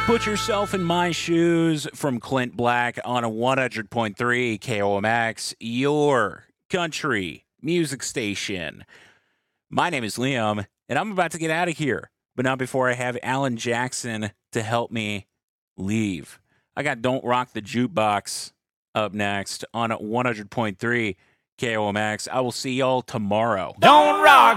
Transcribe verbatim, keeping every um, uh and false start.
Put yourself in my shoes from Clint Black on a one hundred point three K O M X, your country music station. My name is Liam, and I'm about to get out of here, but not before I have Alan Jackson to help me leave. I got Don't Rock the Jukebox up next on one hundred point three K O M X. I will see y'all tomorrow. Don't rock